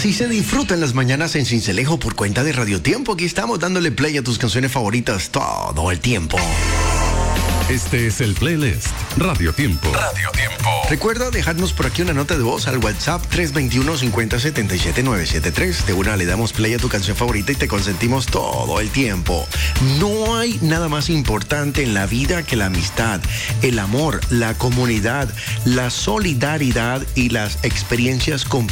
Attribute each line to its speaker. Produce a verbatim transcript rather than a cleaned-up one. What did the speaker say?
Speaker 1: Así se disfrutan las mañanas en Sincelejo por cuenta de Radio Tiempo. Aquí estamos dándole play a tus canciones favoritas todo el tiempo.
Speaker 2: Este es el playlist Radio Tiempo. Radio Tiempo.
Speaker 1: Recuerda dejarnos por aquí una nota de voz al WhatsApp tres dos uno, cinco cero siete siete, nueve siete tres. De una le damos play a tu canción favorita y te consentimos todo el tiempo. No hay nada más importante en la vida que la amistad, el amor, la comunidad, la solidaridad y las experiencias